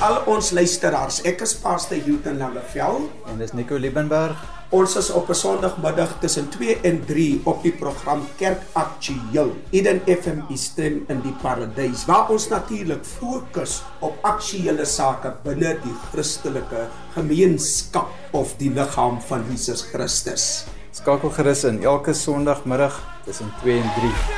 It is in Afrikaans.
al ons luisteraars, ek is Pastor Hilton Langeveld. En dis Nico Liebenberg. Ons is op 'n Sondagmiddag tussen 2 en 3 op die program Kerk Aktueel, Eden FM Stem in die Paradys, waar ons natuurlik fokus op aktuele sake binne die Christelike gemeenskap of die liggaam van Jesus Christus. Skakel gerus in elke Sondagmiddag tussen 2 en 3.